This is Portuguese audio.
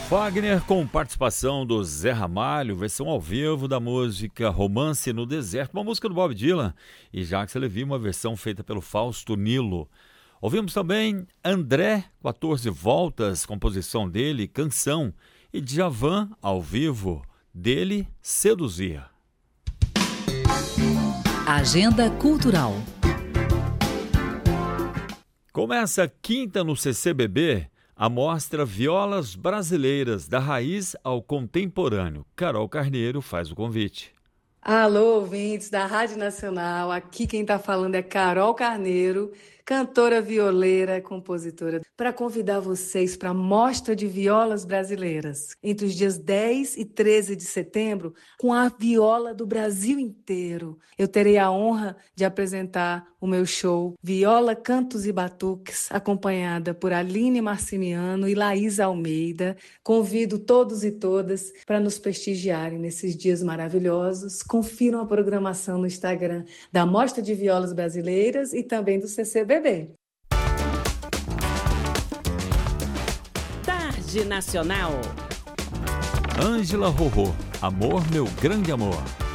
Fagner com participação do Zé Ramalho, versão ao vivo da música Romance no Deserto, uma música do Bob Dylan, e Jacques Levy, uma versão feita pelo Fausto Nilo. Ouvimos também André, 14 voltas, composição dele, Canção, e Djavan, ao vivo, dele, Seduzir. Agenda Cultural. Começa quinta no CCBB a mostra Violas Brasileiras, da Raiz ao Contemporâneo. Carol Carneiro faz o convite. Alô, ouvintes da Rádio Nacional. Aqui quem está falando é Carol Carneiro, cantora violeira, compositora, para convidar vocês para a Mostra de Violas Brasileiras, entre os dias 10 e 13 de setembro, com a viola do Brasil inteiro. Eu terei a honra de apresentar o meu show Viola, Cantos e Batuques, acompanhada por Aline Marcimiano e Laís Almeida. Convido todos e todas para nos prestigiarem nesses dias maravilhosos. Confiram a programação no Instagram da Mostra de Violas Brasileiras e também do CCBB. Tarde Nacional. Ângela Rorô, Amor, Meu Grande Amor.